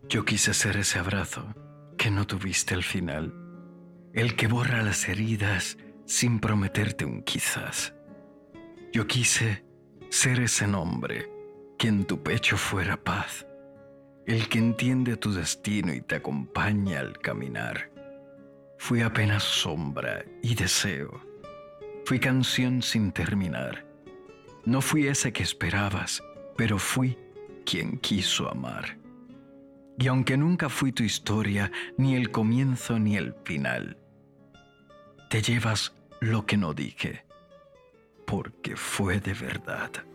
Yo quise ser ese abrazo que no tuviste al final, el que borra las heridas sin prometerte un quizás. Yo quise ser ese nombre que en tu pecho fuera paz, el que entiende tu destino y te acompaña al caminar. Fui apenas sombra y deseo, fui canción sin terminar. No fui ese que esperabas, pero fui quien quiso amar. Y aunque nunca fui tu historia, ni el comienzo ni el final, te llevas lo que no dije, porque fue de verdad.